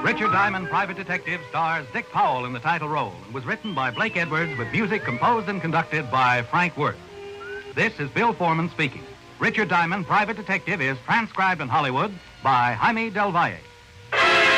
Richard Diamond, Private Detective, stars Dick Powell in the title role and was written by Blake Edwards with music composed and conducted by Frank Worth. This is Bill Foreman speaking. Richard Diamond, Private Detective is transcribed in Hollywood by Jaime Del Valle.